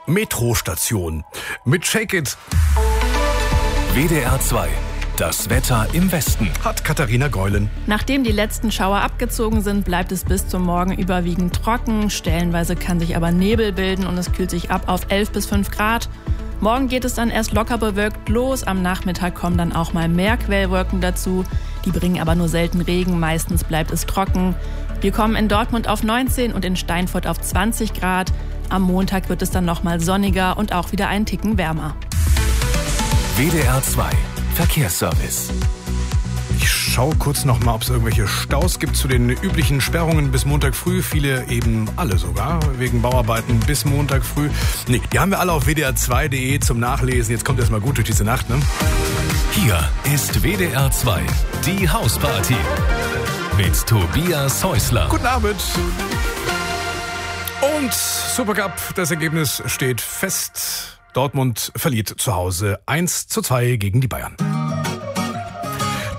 Metrostation mit Shake It. WDR 2. Das Wetter im Westen. Hat Katharina Geulen. Nachdem die letzten Schauer abgezogen sind, bleibt es bis zum Morgen überwiegend trocken. Stellenweise kann sich aber Nebel bilden und es kühlt sich ab auf 11 bis 5 Grad. Morgen geht es dann erst locker bewölkt los. Am Nachmittag kommen dann auch mal mehr Quellwolken dazu. Die bringen aber nur selten Regen. Meistens bleibt es trocken. Wir kommen in Dortmund auf 19 und in Steinfurt auf 20 Grad. Am Montag wird es dann nochmal sonniger und auch wieder einen Ticken wärmer. WDR 2. Verkehrsservice. Ich schaue kurz noch mal, ob es irgendwelche Staus gibt zu den üblichen Sperrungen bis Montag früh. Viele eben alle sogar, wegen Bauarbeiten bis Montag früh. Nee, die haben wir alle auf wdr2.de zum Nachlesen. Jetzt kommt erst mal gut durch diese Nacht, ne? Hier ist WDR 2, die Hausparty. Mit Tobias Häusler. Guten Abend. Und Supercup, das Ergebnis steht fest. Dortmund verliert zu Hause 1:2 gegen die Bayern.